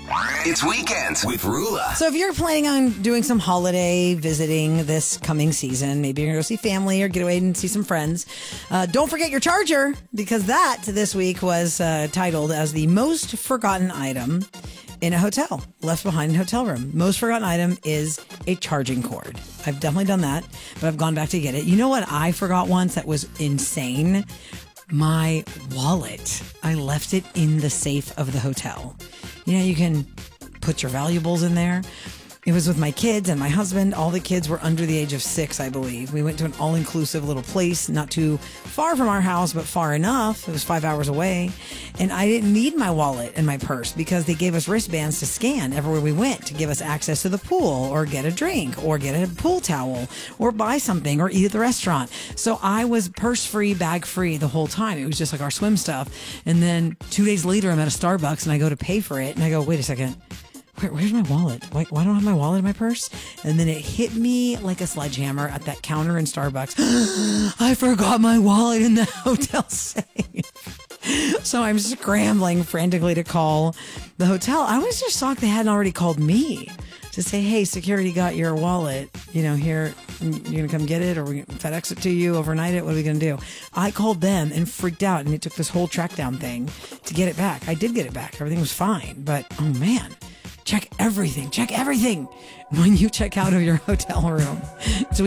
It's Weekends with Rula. So if you're planning on doing some holiday visiting this coming season, maybe you're going to go see family or get away and see some friends, don't forget your charger, because that this week was titled as the most forgotten item in a hotel, left behind in a hotel room. Most forgotten item is a charging cord. I've definitely done that, but I've gone back to get it. You know what I forgot once that was insane? My wallet. I left it in the safe of the hotel. You know, you can put your valuables in there. It was with my kids and my husband. All the kids were under the age of 6, I believe. We went to an all-inclusive little place, not too far from our house, but far enough. It was 5 hours away. And I didn't need my wallet and my purse because they gave us wristbands to scan everywhere we went to give us access to the pool or get a drink or get a pool towel or buy something or eat at the restaurant. So I was purse-free, bag-free the whole time. It was just like our swim stuff. And then 2 days later, I'm at a Starbucks and I go to pay for it. And I go, wait a second. Where's my wallet? Why don't I have my wallet in my purse? And then it hit me like a sledgehammer at that counter in Starbucks. I forgot my wallet in the hotel safe. So I'm scrambling frantically to call the hotel. I was just shocked they hadn't already called me to say, hey, security got your wallet. You know, here, you're going to come get it or we FedEx it to you, overnight it. What are we going to do? I called them and freaked out, and it took this whole track down thing to get it back. I did get it back. Everything was fine. But, oh, man. Check everything when you check out of your hotel room.